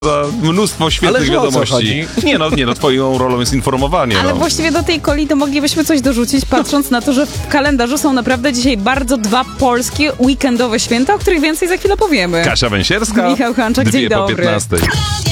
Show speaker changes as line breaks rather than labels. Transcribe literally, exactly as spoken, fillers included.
za mnóstwo świetnych
Ale
wiadomości. Nie no, nie no, twoją rolą jest informowanie.
Ale
no.
właściwie do tej coli to moglibyśmy coś dorzucić, patrząc na to, że w kalendarzu są naprawdę dzisiaj bardzo dwa polskie weekendowe święta, o których więcej za chwilę powiemy.
Kasia Węsierska,
Michał Hanczak,
dwie
dzień
po
dobry.
piętnastej.